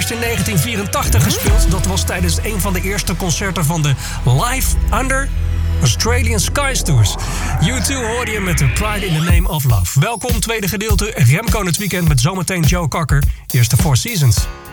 eerst in 1984 gespeeld. Dat was tijdens een van de eerste concerten van de Live Under Australian Skies Tours. U2 hoorde je met de Pride in the Name of Love. Welkom, tweede gedeelte Remco in het weekend met zometeen Joe Cocker. Eerste Four Seasons.